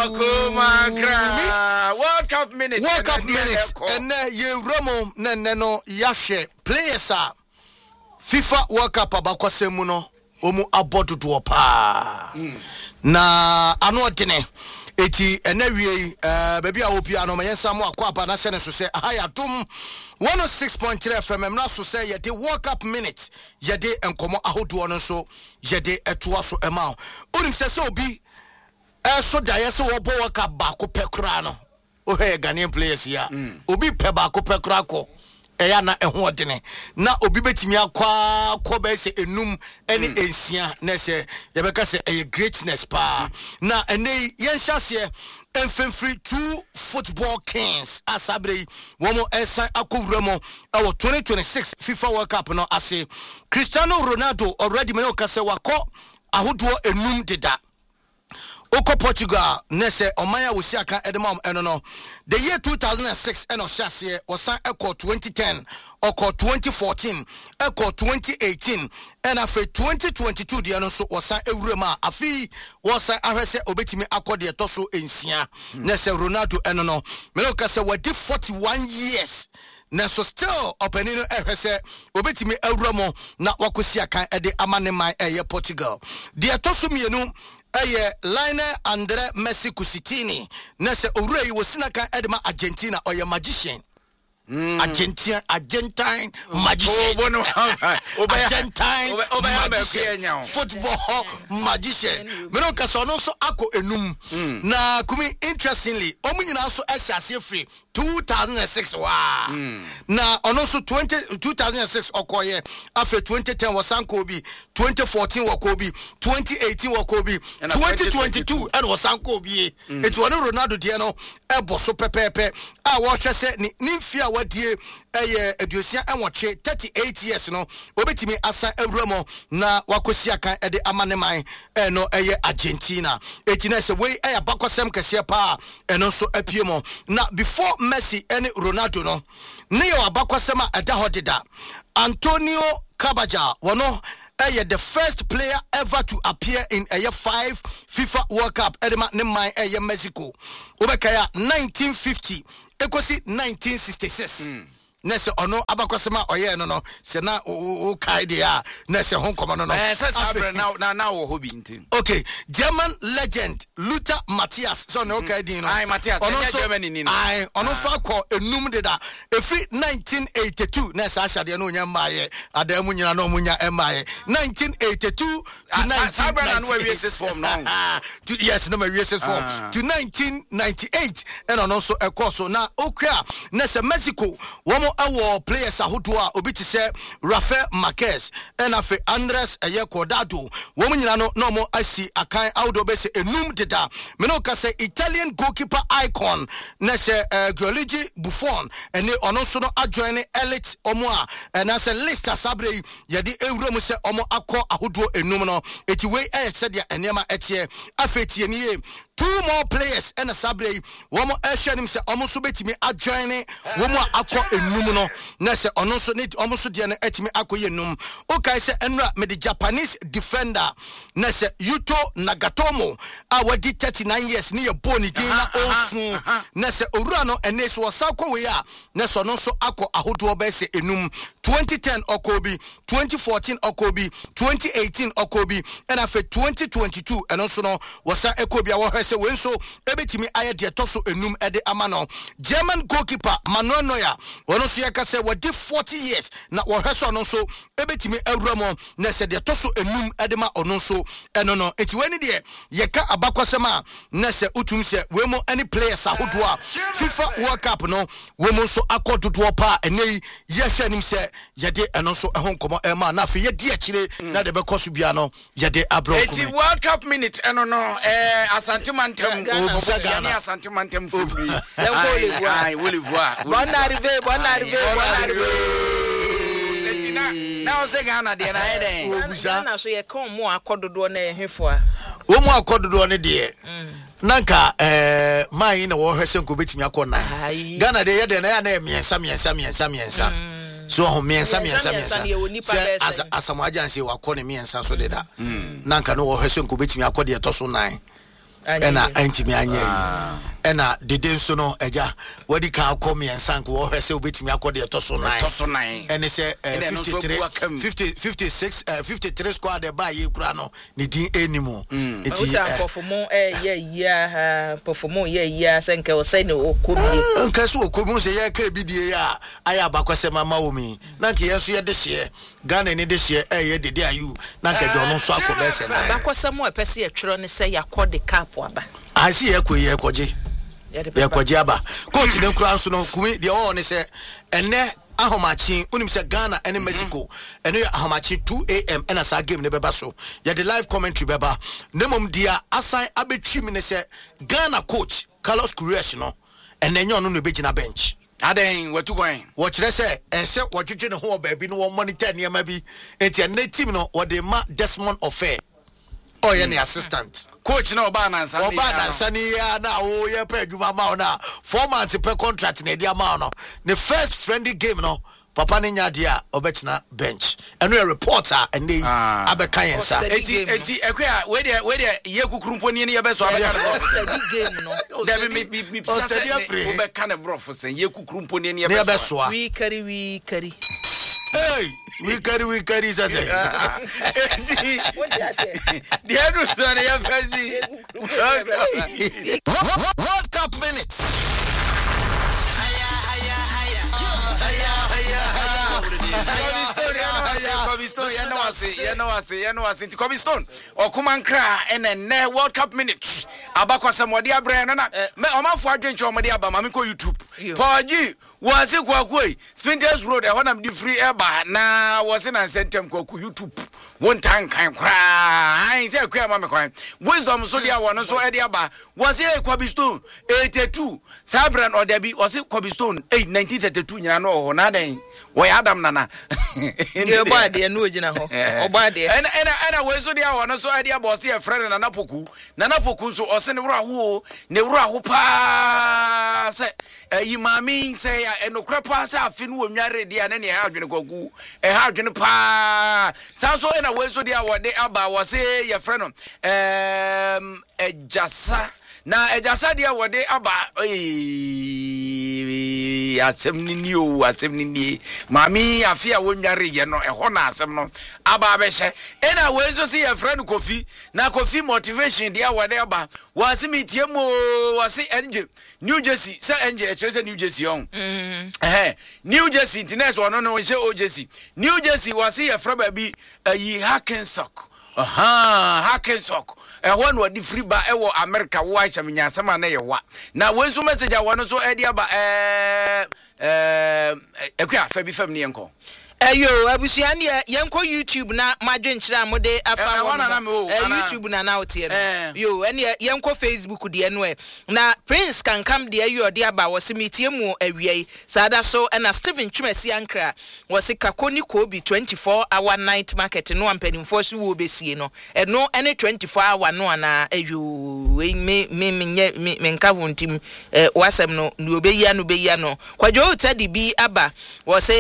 World Cup minute. And you Romo no Yashe players are FIFA World Cup abakwasemuno omu abodu duopa. Na anotene eti enewie baby a opi ano mayensa mo akwa na se ne so se haya dum 106.3 FM na so se ye de World Cup minute ye de enkomo ahodo no so ye de etoa so ema onim se obi so da ye se wo bo World Cup ba ko pekura no o he Ghanaian players ya obi pe ba ko pekura ko eya na eho odene na obi betimi akwa ko be se enum ene ensia na se ye beka se a greatness pa na ene yen hyase enfree two football kings asabre womo ensan akowramo awo 2026 FIFA World Cup no ase Cristiano Ronaldo already me okase wako ahodo enum deda Oko Portugal nese omaya wosi aka edemam eno no the year 2006 eno hyase osan eko 2010 oko 2014 eko 2018 and afi 2022 de no so osan ewurema afi wosan ahwese obetimi akode etoso ensia nese Ronaldo eno no me no kase wadi 41 years na so still openino ehwese obetimi ewuremo na wakosi aka ede amaneman eye Portugal de etoso mienu Lionel Andre Messi Kusitini nese owurei wosina kan edema Argentina oye magician Argentine magician football magician meno kaso no so ako enum na kumi interestingly omunyina so asiase free 2006 na ono so 2006 okoye after 2010 wasanko bi 2014 wakobi 2018 wakobi 2022 and wasanko bi it won Ronaldo de no ebo so pepepe a wo hwese ni mfia wadie eduosia enwoche 38 years no obetimi asan ewuramo na wakosi akan ede amaneman no Argentina etina se we bakosem kese pa eno so apiemo na before Messi and Ronaldo no ne abakosema eda hodida Antonio Cabaja wono the first player ever to appear in a 5 FIFA World Cup edema ne man Mexico obekaya 1950 ekosi 1966 nese ono abakosema oye no se na o kai dia nese honkomo no na wo hobby ntin okay German legend Lothar Matthias so no kai din no Matthias Germany ni no ono so akọ enum de da every 1982 nese ashade no nyamaye adamu nyina no munya emaye 1982 to 1990 yes no my reses form to 1998 and ono so ekoso na okra nese Mexico womo our players ahodoa obi ti se Rafael Marquez and afi Andres Cordado woman nyina no mo asi akan audo be se enum deda me no ka se Italian goalkeeper icon na se Gianluigi Buffon ene ono so no adjoin elite omo a na se list asabre ye de ewuro se omo akọ ahodoa enum no eti we se dia enema etie afetie ni two more players and a sabre womo ehwenim se omo so betimi adjoin womo akọ enum no na se ono so need omo so de na etimi akoye enum o kai se enra me the Japanese defender na se Yuto Nagatomo a wadi 39 years ni ye boni din na osun na se owura no ene so wasakọ we a na so no so akọ ahodo be se enum 2010 Okobi 2014 Okobi 2018 Okobi and after 2022 and also no wasa Ekobi a wo hwese we so ebetimi aye de toso enum ede amano German goalkeeper Manuel Neuer wono so yaka se wadi 40 years na wo hwese no so ebetimi awuramo na se de toso enum ede ma ono so eno no eti weni de yeka abakwasema na se utum se we mo any players ahodo a FIFA World Cup no we mo so akododo pa ene yehwenim se yede eno so ehon komo ema na fe yedi akire na de be koso bia no yede abro ko eti World Cup minute eno no Asante Mantem Gani Asante Mantem fubri ai Wolivoa bon arrivé na o se Ghana de na eden obusa na so ye kan mo akododo na ehefo a wo mo akododo ne de nanka mai na wo hwese nko betimi akona Ghana de yede na ya na miensa so ho miensa asamo agency wa kɔ ne miensa so de da nanka no wo hwese nko betimi akode to so nan ɛna antimi anya ɛna dede nso no agya wadi ka akɔ miɛnsa nko wɔ hwɛ sɛ wobɛtumi akɔ de ɛtɔ so 9 ɛne sɛ 53 squad ɛba yɛ kura no ne din ɛnimu nti performo performo sɛ nkɛ ɔsɛ ne ɔkɔmie nkɛ so ɔkɔmu sɛ yɛka bi die a ayɛ abakɔsɛ mama wo mi na nkɛ yɛ so yɛde hyeɛ Ghana ne de hyeɛ ɛyɛ dede ayu na nkɛ dɛ ɔno nso akɔ bɛsɛ no abakɔsɛ mo ɛpɛ sɛ yɛtwerɛ ne sɛ yɛakɔ de cap aba asi yɛkɔgye aba coach ne nkura nso no kumi deɛ ɔwɔ ne sɛ ɛnɛ ahomachi unim sɛ Ghana and Mexico ɛno yɛ ahomachi 2 AM ɛna saa game ne bɛba so yɛde live commentary bɛba nemom dia asan abɛtwi mi ne sɛ Ghana coach Carlos Queiroz no ɛnɛ nyɛ ɔno no bɛgyina bench aden watu kwan wɔkyerɛ sɛ ɛsɛ wɔtwetwe ne ho baabi no wɔ monitor nneɛma bi enti ɛnɛ team no wɔde ma Desmond Ofe ɔyɛ ne assistant coach na oba na nsa ya na o ye pa adwuma ma na 4 months per contract na dia ma no the first friendly game no papa ne nya dia obetena bench eno a reporter and dey abeka yensa enti ekwa we dey ye kukurumpo ni ye be so abeka no game no dem me obeka na brofo sen ye kukurumpo ni ye be so we carry hey we carry that the other son ya fancy World Cup minutes Kobe Stone Okumankra and World Cup minutes abakwasa modi abrɛ no na me omafo adwenche omodi aba ma me ko YouTube Paji was it kwakoi Spinters Road e honam di free eba na was in an sentem kwaku YouTube one time kan kra ai se kwa ma me kwan wisdom so dia wono so e dia aba was it Kobe Stone 82 Sabran Odabi was it Kobe Stone 1932 nyina no ho na den we Adam nana ye ba de no gina ho oba de ena we so dia wono so e dia boss e friend nana poku so ose ne wura ho pa se yi mami se ya enokra pa se afi no nware dia na ne ha adwene kwagu e ha adwene pa sa so ena we so dia wode aba wo se ye friend no ejasa na ejasa dia wode aba asem ni mami afia wonware ye no eho na asem no aba behye ena we so se ye friend Kofi na Kofi motivation dia wode aba wase mitiemo wase enje New Jersey se enje echese New Jersey on New Jersey tinese wono no she o Jersey New Jersey wase ye friend ba bi yi Hackensack Hackensack ehwo no di free ba ewo America wo acha menya sama na ye wa na we so message a wono so edi aba ekwa fa bi fam ne yenko Ayo abusua ne yenko YouTube na madwenkyere amode afa YouTube na na otie no yo ene yenko Facebook de no na Prince kankam de ayo de aba wo se metie mu awiei sada so na Stephen Twumasi ankra wo se kakoni Kobe 24 hour night market no ampanimfo so wo besie no eno ene 24 hour no ana ayo me nka wontim wasem no obeyia no kwadwo tadi bi aba wo se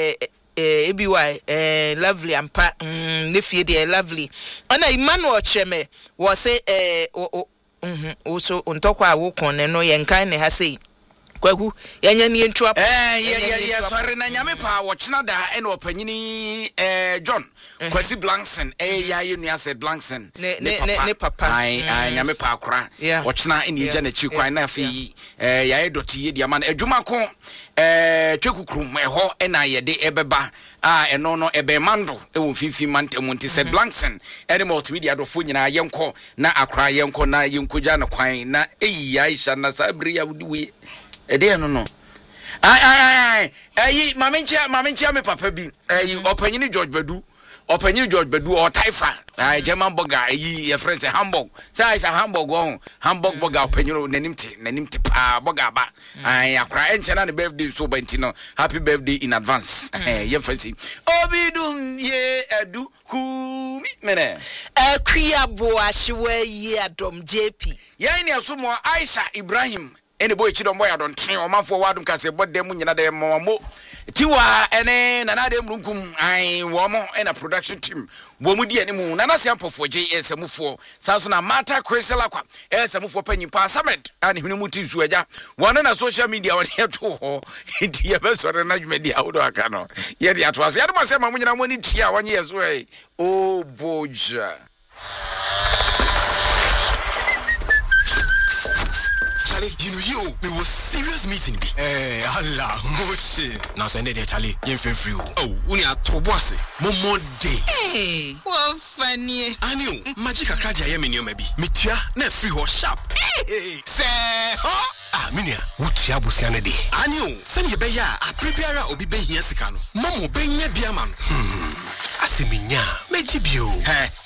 EBY lovely ampa ne fie de lovely ana Emmanuel Cheme was say also ontokwa wo kon no yenkan ne ha sei kwagu yanya ne ntua sorry na nyame pa wo chena da ene opanyini John Kwesi Blankson ya yenu said Blankson ne papa ai nyame pa akora wo chena ene ye na chi kwan na afi ya edoti ye dia man adwuma ko twekukrum eho ena yede ebeba eno no ebemando ewo fifi mantem nti said Blankson ene multimedia dofo nyina yenko na akora yenko na yenkoja na kwan na Aisha na sabri ya wudi ede no ai mamenchia me papa bi opanyini George Badu or Taifa German burger ye friends Hamburg say Hamburg on Hamburg burger opanyo nanimti pa burger ba akra enchana ne birthday so bantino happy birthday in advance ye fancy obidum ye adu ku mene kriabo ahwe ye adom JP ye ne asomo Aisha Ibrahim any boy chidom boy don't train o manfo wadum kase bodde mu nyina de mo Tiwa ene nana de mrunkum ai wo mo ena production team wo mu di animu nana Siampofo JSMfo sanso na Mata Chrysela kwa SMfo panyimpa Samed ani hunu mu tinsu agya wona na social media wona yeto ho nti ye besore na dwumadi awodo aka no ye de ato aso ye de masema mu nyina mo ni tia wonye yeso e o boja Charlie, you know we was serious meeting be. Allah, moche. Now so there Charlie, you feel free. Oh, we are to boss. Momo day. Hey, what funny. Aniu, magic akaja ye menyo maybe. Mitua na free ho sharp. Hey, say ho. Ah, minia, wutia busiane de. Aniu, send ye be ya, a prepare obi be here sika no. Momo be nya bia man. Asiminya, meji bio.